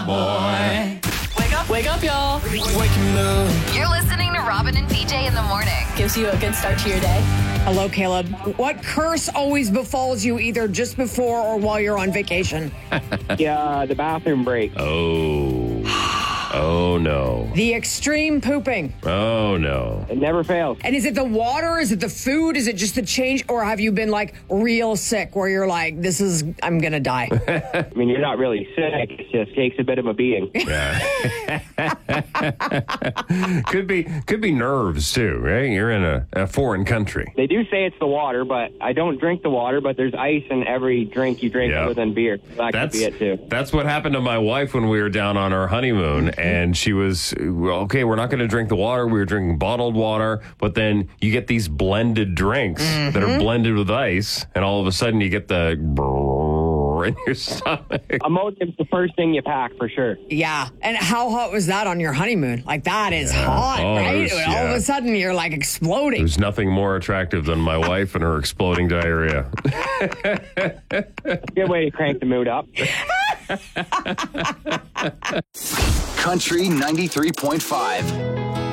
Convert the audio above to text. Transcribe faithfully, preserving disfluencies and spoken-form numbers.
boy. Wake up, wake up, y'all. Waking up. You're listening to Robin and P J in the morning. Gives you a good start to your day. Hello, Caleb. What curse always befalls you either just before or while you're on vacation? Yeah, the bathroom break. Oh. Oh, no. The extreme pooping. Oh, no. It never fails. And is it the water? Is it the food? Is it just the change? Or have you been like real sick where you're like, this is, I'm going to die? I mean, you're not really sick. It just takes a bit of a beating. Yeah. could be could be nerves, too, right? You're in a, a foreign country. They do say it's the water, but I don't drink the water, but there's ice in every drink you drink Yep. other than beer. That That's, could be it, too. that's what happened to my wife when we were down on our honeymoon, and she was, well, okay, we're not going to drink the water. We were drinking bottled water, but then you get these blended drinks that are blended with ice, and all of a sudden you get the brrrr in your stomach. Emulsion's the first thing you pack, for sure. Yeah. And how hot was that on your honeymoon? Like, that is hot, Oh, it right? was- All yeah. of a sudden, you're like exploding. There's nothing more attractive than my wife and her exploding diarrhea. Good way to crank the mood up. Country ninety-three point five.